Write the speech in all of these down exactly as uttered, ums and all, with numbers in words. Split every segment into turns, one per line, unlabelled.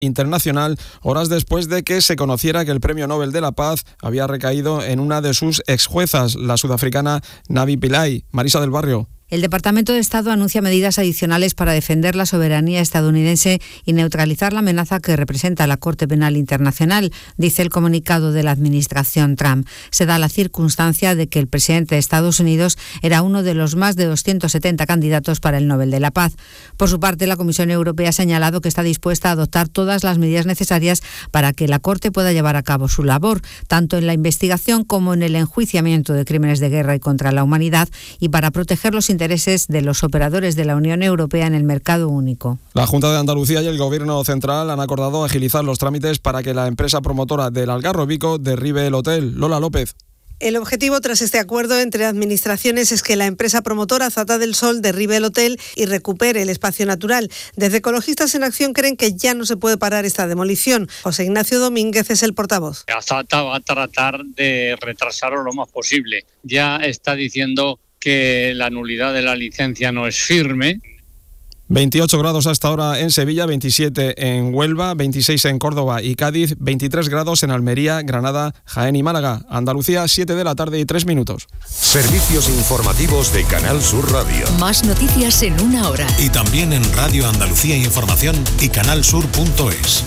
internacional, horas después de que se conociera que el Premio Nobel de la Paz había recaído en una de sus exjuezas, la sudafricana Navi Pillay. Marisa del Barrio.
El Departamento de Estado anuncia medidas adicionales para defender la soberanía estadounidense y neutralizar la amenaza que representa la Corte Penal Internacional, dice el comunicado de la administración Trump. Se da la circunstancia de que el presidente de Estados Unidos era uno de los más de doscientos setenta candidatos para el Nobel de la Paz. Por su parte, la Comisión Europea ha señalado que está dispuesta a adoptar todas las medidas necesarias para que la Corte pueda llevar a cabo su labor, tanto en la investigación como en el enjuiciamiento de crímenes de guerra y contra la humanidad, y para proteger los intereses intereses de los operadores de la Unión Europea en el mercado único.
La Junta de Andalucía y el Gobierno Central han acordado agilizar los trámites para que la empresa promotora del Algarrobico derribe el hotel. Lola López.
El objetivo tras este acuerdo entre administraciones es que la empresa promotora Zata del Sol derribe el hotel y recupere el espacio natural. Desde Ecologistas en Acción creen que ya no se puede parar esta demolición. José Ignacio Domínguez es el portavoz.
Zata va a tratar de retrasarlo lo más posible. Ya está diciendo que la nulidad de la licencia no es firme.
veintiocho grados hasta ahora en Sevilla, veintisiete en Huelva, veintiséis en Córdoba y Cádiz, veintitrés grados en Almería, Granada, Jaén y Málaga. Andalucía, siete de la tarde y tres minutos.
Servicios informativos de Canal Sur Radio.
Más noticias en una hora.
Y también en Radio Andalucía Información y canalsur punto es.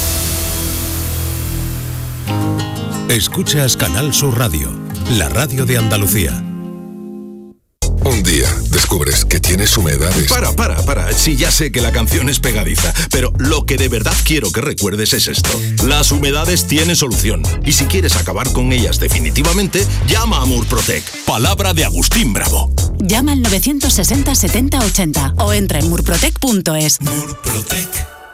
Escuchas Canal Sur Radio, la radio de Andalucía.
Un día descubres que tienes humedades.
Para, para, para. Sí, ya sé que la canción es pegadiza, pero lo que de verdad quiero que recuerdes es esto. Las humedades tienen solución. Y si quieres acabar con ellas definitivamente, llama a Murprotec.
Palabra de Agustín Bravo.
Llama al novecientos sesenta setenta ochenta o entra en murprotec punto es.
Murprotec.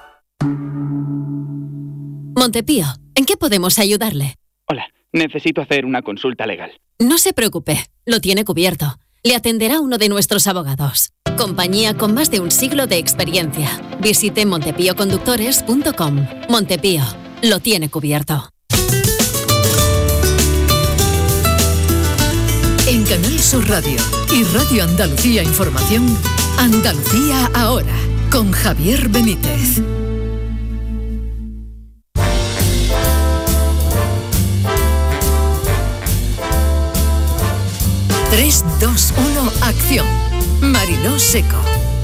Montepío, ¿en qué podemos ayudarle?
Hola, necesito hacer una consulta legal.
No se preocupe, lo tiene cubierto. Le atenderá uno de nuestros abogados. Compañía con más de un siglo de experiencia. Visite montepío conductores punto com. Montepío, lo tiene cubierto.
En Canal Sur Radio y Radio Andalucía Información, Andalucía ahora, con Javier Benítez. tres, dos, uno, acción. Mariló Seco.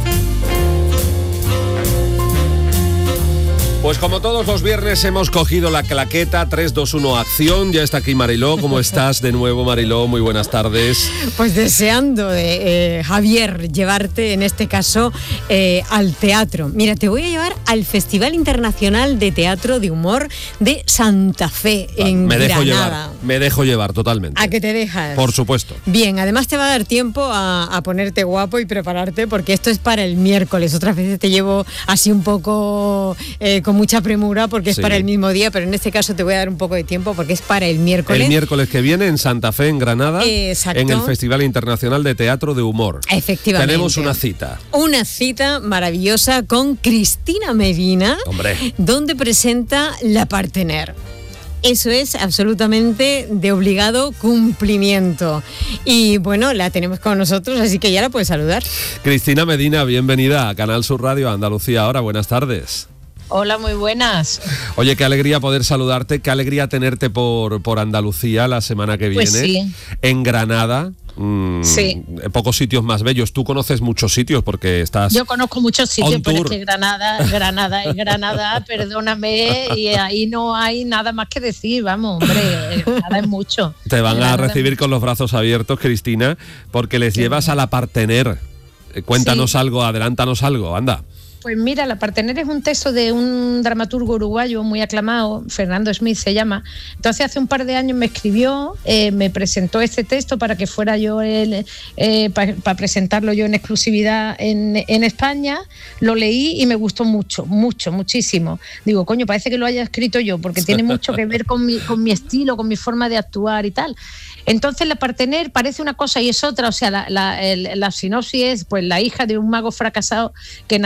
Pues como todos los viernes hemos cogido la claqueta. Tres, dos, uno, acción. Ya está aquí Mariló. ¿Cómo estás de nuevo, Mariló? Muy buenas tardes.
Pues deseando, eh, eh, Javier, llevarte en este caso eh, al teatro. Mira, te voy a llevar al Festival Internacional de Teatro de Humor de Santa Fe, Va, en
me dejo
Granada.
Llevar, me dejo llevar totalmente.
¿A qué te dejas?
Por supuesto.
Bien, además te va a dar tiempo a, a ponerte guapo y prepararte, porque esto es para el miércoles. Otras veces te llevo así un poco eh, con mucha premura porque es sí. para el mismo día, pero en este caso te voy a dar un poco de tiempo porque es para el miércoles.
El miércoles que viene en Santa Fe, en Granada,
Exacto.
en el Festival Internacional de Teatro de Humor.
Efectivamente.
Tenemos una cita.
Una cita maravillosa con Cristina Medina,
Hombre.
donde presenta La Partener. Eso es absolutamente de obligado cumplimiento. Y bueno, la tenemos con nosotros, así que ya la puedes saludar.
Cristina Medina, bienvenida a Canal Sur Radio Andalucía Ahora. Buenas tardes.
Hola, muy buenas.
Oye, qué alegría poder saludarte, qué alegría tenerte por, por Andalucía la semana que viene.
Pues sí.
En Granada. Mmm,
sí.
Pocos sitios más bellos. Tú conoces muchos sitios porque estás.
Yo conozco muchos sitios, pero es que Granada, Granada es Granada, perdóname, y ahí no hay nada más que decir, vamos, hombre, Granada es mucho.
Te van
Granada
a recibir con los brazos abiertos, Cristina, porque les sí. llevas a La Partener. Cuéntanos sí. algo, adelántanos algo, anda.
Pues mira, La Partener es un texto de un dramaturgo uruguayo muy aclamado, Fernando Smith se llama. Entonces hace un par de años me escribió, eh, me presentó este texto para que fuera yo, el, eh, para pa presentarlo yo en exclusividad en, en España. Lo leí y me gustó mucho, mucho, muchísimo. Digo, coño, parece que lo haya escrito yo, porque tiene mucho que ver con mi, con mi estilo, con mi forma de actuar y tal. Entonces La Partener parece una cosa y es otra, o sea, la, la, el, la sinopsis es pues la hija de un mago fracasado que narra lo que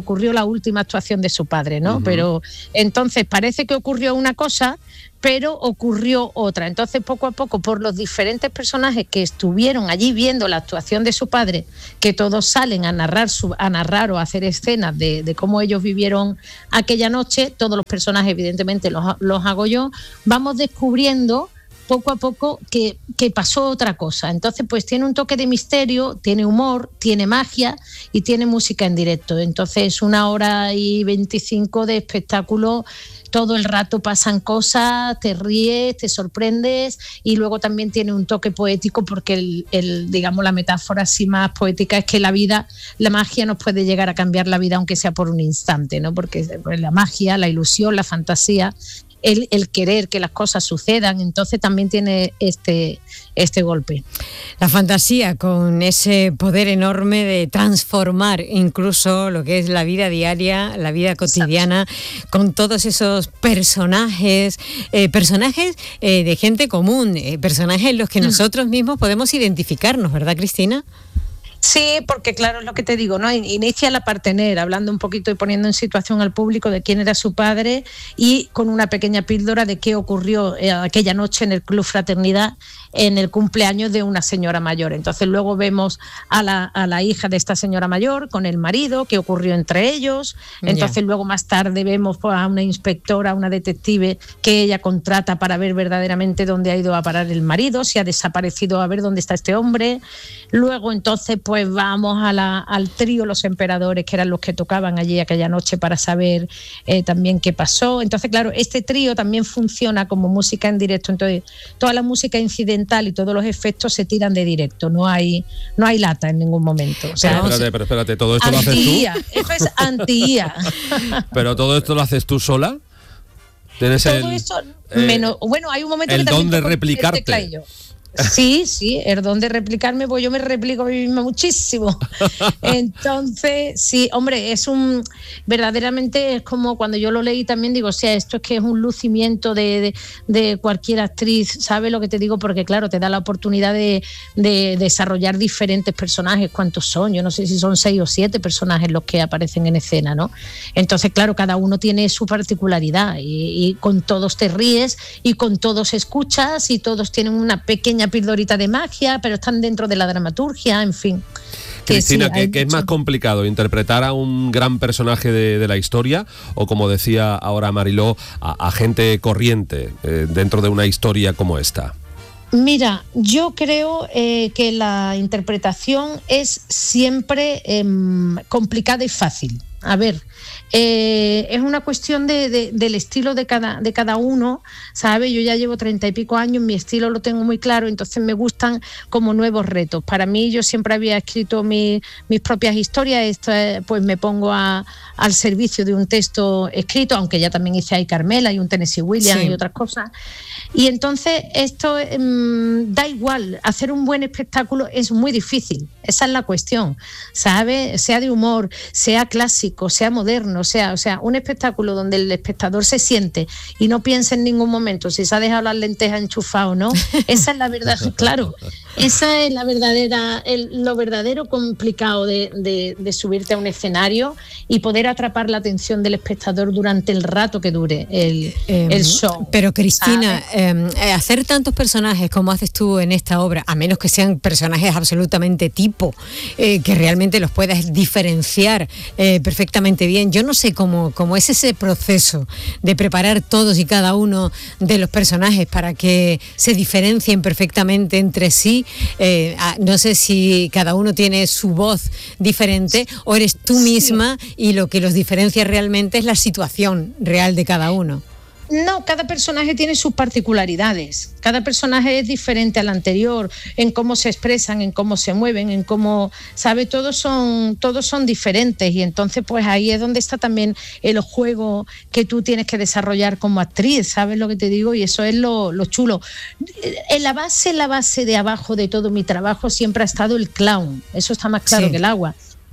ocurrió la última actuación de su padre, ¿no?
Uh-huh.
Pero entonces parece que ocurrió una cosa, pero ocurrió otra. Entonces, poco a poco, por los diferentes personajes que estuvieron allí viendo la actuación de su padre, que todos salen a narrar, su, a narrar o a hacer escenas de, de cómo ellos vivieron aquella noche, todos los personajes, evidentemente, los, los hago yo, vamos descubriendo poco a poco que, que pasó otra cosa. Entonces, pues tiene un toque de misterio, tiene humor, tiene magia y tiene música en directo. Entonces, una hora y veinticinco de espectáculo. Todo el rato pasan cosas, te ríes, te sorprendes, y luego también tiene un toque poético porque el, el, digamos, la metáfora así más poética es que la vida, la magia nos puede llegar a cambiar la vida aunque sea por un instante, ¿no? Porque la magia, la ilusión, la fantasía, el, el querer que las cosas sucedan, entonces también tiene este, este golpe.
La fantasía con ese poder enorme de transformar incluso lo que es la vida diaria, la vida cotidiana, exacto, con todos esos personajes, eh, personajes eh, de gente común, eh, personajes en los que mm. nosotros mismos podemos identificarnos, ¿verdad, Cristina?
Sí, porque claro, es lo que te digo, ¿no? Inicia la partener, hablando un poquito y poniendo en situación al público de quién era su padre y con una pequeña píldora de qué ocurrió eh, aquella noche en el Club Fraternidad en el cumpleaños de una señora mayor. Entonces luego vemos a la, a la hija de esta señora mayor con el marido, qué ocurrió entre ellos. Entonces yeah. luego más tarde vemos pues, a una inspectora, a una detective que ella contrata para ver verdaderamente dónde ha ido a parar el marido, si ha desaparecido, a ver dónde está este hombre. Luego entonces pues vamos a la, al trío Los Emperadores, que eran los que tocaban allí aquella noche para saber eh, también qué pasó. Entonces claro, este trío también funciona como música en directo. Entonces toda la música incidental y todos los efectos se tiran de directo, no hay no hay lata en ningún momento. O sea,
pero espérate, pero espérate, ¿todo esto lo haces tú?
Eso es anti-I A.
¿Pero todo esto lo haces tú sola? ¿Tienes
todo
el,
eso,
eh,
menos, bueno, hay un momento
el
que
don de replicarte?
Sí, sí, el don de replicarme, pues yo me replico a mí misma muchísimo. Entonces, sí, hombre, es un, verdaderamente es como cuando yo lo leí también digo, o sea, esto es que es un lucimiento de, de, de cualquier actriz, ¿sabes lo que te digo? Porque claro, te da la oportunidad de, de desarrollar diferentes personajes. ¿Cuántos son? Yo no sé si son seis o siete personajes los que aparecen en escena, ¿no? Entonces, claro, cada uno tiene su particularidad y, y con todos te ríes y con todos escuchas y todos tienen una pequeña pildorita de magia, pero están dentro de la dramaturgia, en fin.
Cristina,
que, sí,
¿qué, ¿qué es más complicado? ¿Interpretar a un gran personaje de, de la historia o, como decía ahora Mariló, a, a gente corriente eh, dentro de una historia como esta?
Mira, yo creo eh, que la interpretación es siempre eh, complicada y fácil. A ver, eh, es una cuestión de, de, del estilo de cada, de cada uno, ¿sabes? Yo ya llevo treinta y pico años, mi estilo lo tengo muy claro, entonces me gustan como nuevos retos. Para mí, yo siempre había escrito mi, mis propias historias, esto, pues me pongo a, al servicio de un texto escrito, aunque ya también hice ahí Carmela y un Tennessee Williams sí. y otras cosas. Y entonces esto mmm, da igual, hacer un buen espectáculo es muy difícil, esa es la cuestión, ¿sabes? Sea de humor, sea clásico, sea moderno, sea, o sea, un espectáculo donde el espectador se siente y no piensa en ningún momento si se ha dejado las lentejas enchufadas o no, esa es la verdad, claro, esa es la verdadera, el, lo verdadero complicado de, de, de subirte a un escenario y poder atrapar la atención del espectador durante el rato que dure el, eh, el show.
Pero Cristina, eh, hacer tantos personajes como haces tú en esta obra, a menos que sean personajes absolutamente tipo, eh, que realmente los puedas diferenciar eh, perfectamente bien, yo no sé cómo, cómo es ese proceso de preparar todos y cada uno de los personajes para que se diferencien perfectamente entre sí. Eh, no sé si cada uno tiene su voz diferente o eres tú misma y lo que los diferencia realmente es la situación real de cada uno.
No, cada personaje tiene sus particularidades, cada personaje es diferente al anterior, en cómo se expresan, en cómo se mueven, en cómo, ¿sabe? Todos son, todos son diferentes y entonces pues ahí es donde está también el juego que tú tienes que desarrollar como actriz, ¿sabes lo que te digo? Y eso es lo, lo chulo. En la base, en la base de abajo de todo mi trabajo siempre ha estado el clown, eso está más claro sí. que el agua.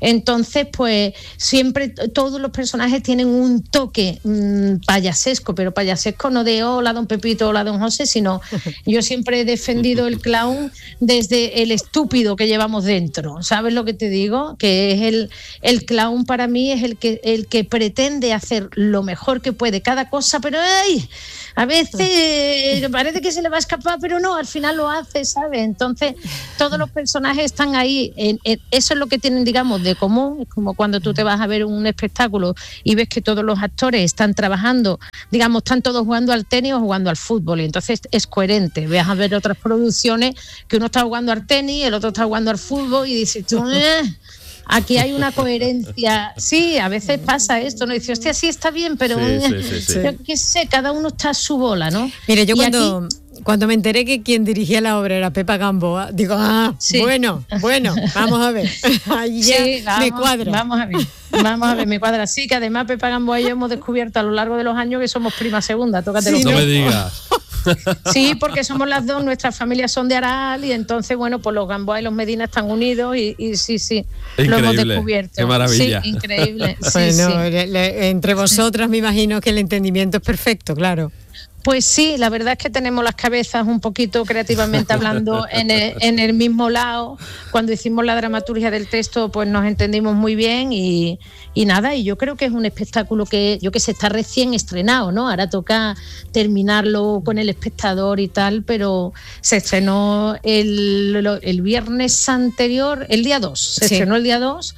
Entonces, pues siempre todos los personajes tienen un toque mmm, payasesco, pero payasesco no de hola don Pepito, hola don José, sino yo siempre he defendido el clown desde el estúpido que llevamos dentro. ¿Sabes lo que te digo? Que es el, el clown para mí es el que, el que pretende hacer lo mejor que puede cada cosa, pero ¡ay! A veces parece que se le va a escapar, pero no, al final lo hace, ¿sabes? Entonces, todos los personajes están ahí. En, en, eso es lo que tienen, digamos, de común. Es como cuando tú te vas a ver un espectáculo y ves que todos los actores están trabajando, digamos, están todos jugando al tenis o jugando al fútbol. Y entonces es coherente. Vas a ver otras producciones que uno está jugando al tenis, el otro está jugando al fútbol y dices tú... Eh, aquí hay una coherencia. Sí, a veces pasa esto, ¿no? Dice, hostia, sí está bien, pero sí, sí, sí, sí. yo qué sé, cada uno está a su bola, ¿no?
Mire, yo
y
cuando...
aquí...
Cuando me enteré que quien dirigía la obra era Pepa Gamboa, digo, ah, sí. bueno, bueno, vamos a ver. Ahí ya
sí, vamos,
me cuadra.
Vamos a ver, vamos a ver, me cuadra. Sí, que además Pepa Gamboa y yo hemos descubierto a lo largo de los años que somos prima segunda. Tócate
sí,
los
no me digas.
Sí, porque somos las dos, nuestras familias son de Aral y entonces, bueno, pues los Gamboa y los Medina están unidos y, y sí, sí,
increíble,
lo hemos descubierto.
Qué maravilla.
Sí, increíble. Sí,
bueno,
sí.
Le, le, entre vosotras me imagino que el entendimiento es perfecto, claro.
Pues sí, la verdad es que tenemos las cabezas un poquito creativamente hablando en el, en el mismo lado. Cuando hicimos la dramaturgia del texto, pues nos entendimos muy bien y, y nada, y yo creo que es un espectáculo que, yo que sé, está recién estrenado, ¿no? Ahora toca terminarlo con el espectador y tal, pero se estrenó el, el viernes anterior, el día dos, se sí. estrenó el día dos.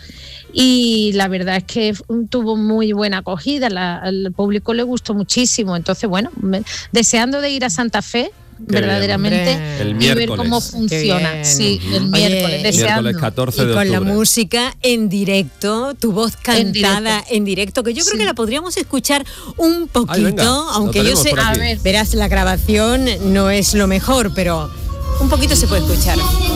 Y la verdad es que tuvo muy buena acogida, la, al público le gustó muchísimo. Entonces, bueno, me, deseando de ir a Santa Fe, Qué verdaderamente,
el
y ver cómo funciona. Sí, el miércoles,
Oye,
deseando.
Miércoles catorce de
y con
octubre.
la música en directo, tu voz cantada en directo, en directo que yo creo sí. que la podríamos escuchar un poquito, Ay, venga, aunque yo sé, a ver, verás, la grabación no es lo mejor, pero un poquito se puede escuchar.